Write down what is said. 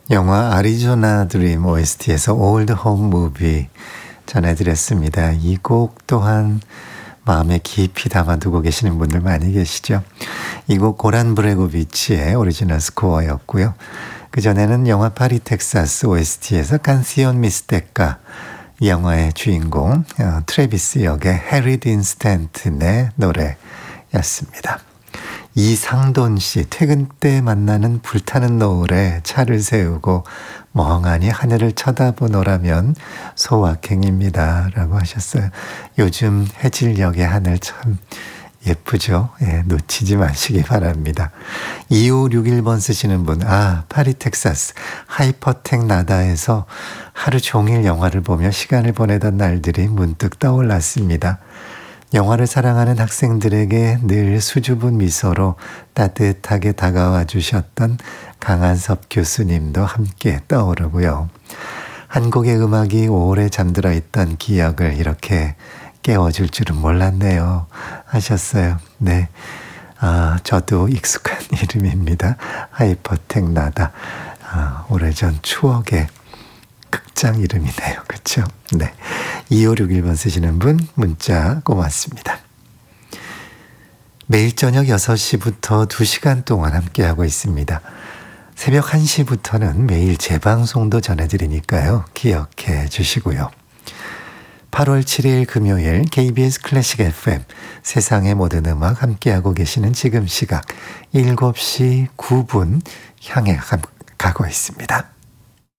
영화 아리조나 드림 OST에서 올드 홈 무비 전해드렸습니다. 이 곡 또한 마음에 깊이 담아두고 계시는 분들 많이 계시죠. 이 곡 고란 브레고비치의 오리지널 스코어였고요. 그전에는 영화 파리 텍사스 OST에서 칸시온 미스테카, 이 영화의 주인공 트래비스 역의 해리 딘 스탠튼의 노래였습니다. 이상돈 씨, 퇴근 때 만나는 불타는 노을에 차를 세우고 멍하니 하늘을 쳐다보노라면 소확행입니다. 라고 하셨어요. 요즘 해질녘의 하늘 참 예쁘죠? 예, 놓치지 마시기 바랍니다. 2561번 쓰시는 분, 파리 텍사스 하이퍼텍 나다에서 하루 종일 영화를 보며 시간을 보내던 날들이 문득 떠올랐습니다. 영화를 사랑하는 학생들에게 늘 수줍은 미소로 따뜻하게 다가와 주셨던 강한섭 교수님도 함께 떠오르고요. 한 곡의 음악이 오래 잠들어 있던 기억을 이렇게 깨워줄 줄은 몰랐네요. 하셨어요. 네. 저도 익숙한 이름입니다. 하이퍼텍 나다. 오래전 추억의 극장 이름이네요. 그렇죠? 네. 2561번 쓰시는 분 문자 고맙습니다. 매일 저녁 6시부터 2시간 동안 함께하고 있습니다. 새벽 1시부터는 매일 재방송도 전해드리니까요. 기억해 주시고요. 8월 7일 금요일 KBS 클래식 FM 세상의 모든 음악 함께하고 계시는 지금 시각 7시 9분 향해 가고 있습니다.